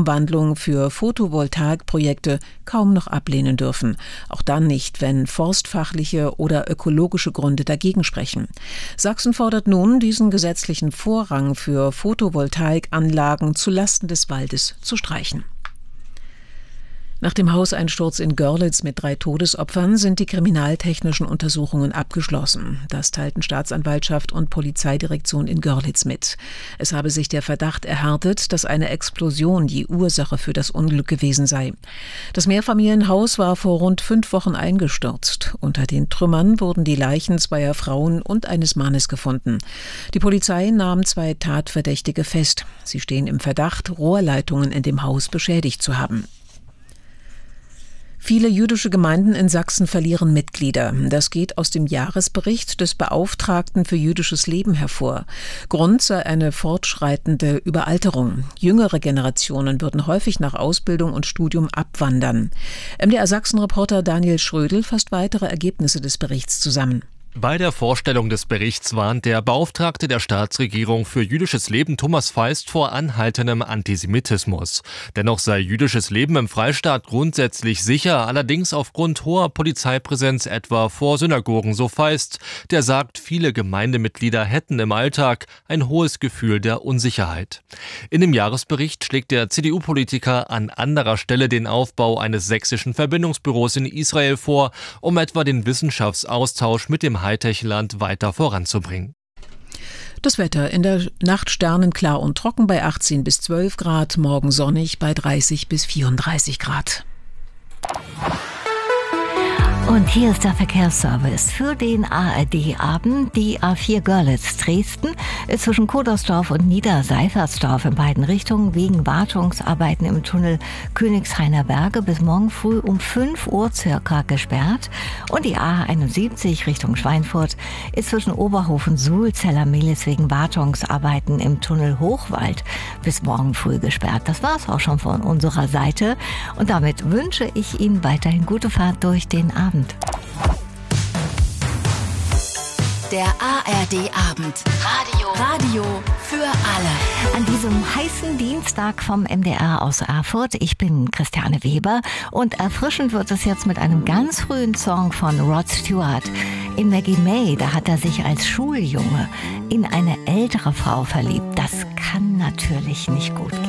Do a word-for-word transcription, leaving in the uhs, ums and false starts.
Umwandlung für Photovoltaikprojekte kaum noch ablehnen dürfen. Auch dann nicht, wenn forstfachliche oder ökologische Gründe dagegen sprechen. Sachsen fordert nun, diesen gesetzlichen Vorrang für Photovoltaikanlagen zulasten des Waldes zu streichen. Nach dem Hauseinsturz in Görlitz mit drei Todesopfern sind die kriminaltechnischen Untersuchungen abgeschlossen. Das teilten Staatsanwaltschaft und Polizeidirektion in Görlitz mit. Es habe sich der Verdacht erhärtet, dass eine Explosion die Ursache für das Unglück gewesen sei. Das Mehrfamilienhaus war vor rund fünf Wochen eingestürzt. Unter den Trümmern wurden die Leichen zweier Frauen und eines Mannes gefunden. Die Polizei nahm zwei Tatverdächtige fest. Sie stehen im Verdacht, Rohrleitungen in dem Haus beschädigt zu haben. Viele jüdische Gemeinden in Sachsen verlieren Mitglieder. Das geht aus dem Jahresbericht des Beauftragten für jüdisches Leben hervor. Grund sei eine fortschreitende Überalterung. Jüngere Generationen würden häufig nach Ausbildung und Studium abwandern. M D R Sachsen-Reporter Daniel Schrödel fasst weitere Ergebnisse des Berichts zusammen. Bei der Vorstellung des Berichts warnt der Beauftragte der Staatsregierung für jüdisches Leben Thomas Feist vor anhaltendem Antisemitismus. Dennoch sei jüdisches Leben im Freistaat grundsätzlich sicher, allerdings aufgrund hoher Polizeipräsenz etwa vor Synagogen, so Feist. Der sagt, viele Gemeindemitglieder hätten im Alltag ein hohes Gefühl der Unsicherheit. In dem Jahresbericht schlägt der C D U-Politiker an anderer Stelle den Aufbau eines sächsischen Verbindungsbüros in Israel vor, um etwa den Wissenschaftsaustausch mit dem Hightech-Land weiter voranzubringen. Das Wetter: in der Nacht sternenklar und trocken bei achtzehn bis zwölf Grad, morgen sonnig bei dreißig bis vierunddreißig Grad. Und hier ist der Verkehrsservice für den A R D-Abend. Die A vier Görlitz-Dresden ist zwischen Kodersdorf und Niederseifersdorf in beiden Richtungen wegen Wartungsarbeiten im Tunnel Königshainer Berge bis morgen früh um fünf Uhr circa gesperrt. Und die A einundsiebzig Richtung Schweinfurt ist zwischen Oberhofen-Sulzeller-Mehlis wegen Wartungsarbeiten im Tunnel Hochwald bis morgen früh gesperrt. Das war's auch schon von unserer Seite. Und damit wünsche ich Ihnen weiterhin gute Fahrt durch den Abend. Der A R D-Abend. Radio. Radio für alle. An diesem heißen Dienstag vom M D R aus Erfurt. Ich bin Christiane Weber und erfrischend wird es jetzt mit einem ganz frühen Song von Rod Stewart. In Maggie May, da hat er sich als Schuljunge in eine ältere Frau verliebt. Das kann natürlich nicht gut gehen.